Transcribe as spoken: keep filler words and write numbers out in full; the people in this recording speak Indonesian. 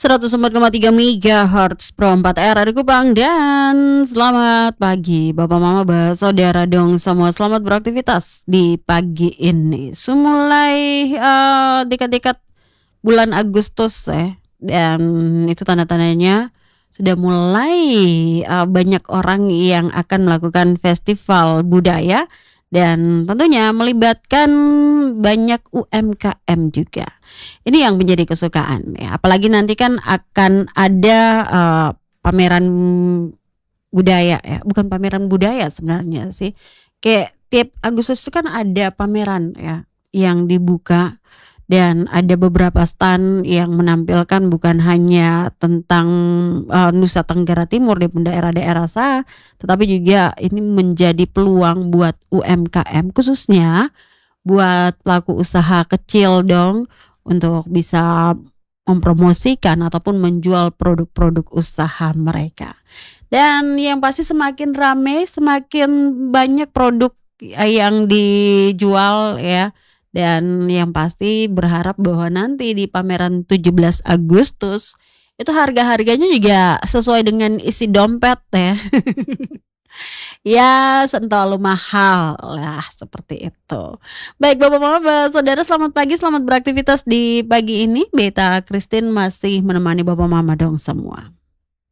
seratus empat koma tiga megahertz Pro empat R dari Kupang. Dan selamat pagi Bapak Mama Saudara dong semua. Selamat beraktivitas di pagi ini. Sumulai uh, dekat-dekat bulan Agustus ya. Dan itu tanda-tandanya sudah mulai uh, banyak orang yang akan melakukan festival budaya. Dan tentunya melibatkan banyak U M K M juga. Ini yang menjadi kesukaan ya. Apalagi nanti kan akan ada uh, pameran budaya ya. Bukan pameran budaya sebenarnya sih. Kayak tiap Agustus itu kan ada pameran ya yang dibuka. Dan ada beberapa stand yang menampilkan bukan hanya tentang uh, Nusa Tenggara Timur di daerah-daerah sah, tetapi juga ini menjadi peluang buat U M K M, khususnya buat pelaku usaha kecil dong, untuk bisa mempromosikan ataupun menjual produk-produk usaha mereka. Dan yang pasti semakin ramai, semakin banyak produk yang dijual ya. Dan yang pasti berharap bahwa nanti di pameran tujuh belas Agustus itu harga-harganya juga sesuai dengan isi dompet ya. Ya selalu mahal lah seperti itu. Baik Bapak Mama Saudara, selamat pagi, selamat beraktivitas di pagi ini. Beta Christine masih menemani Bapak Mama dong semua.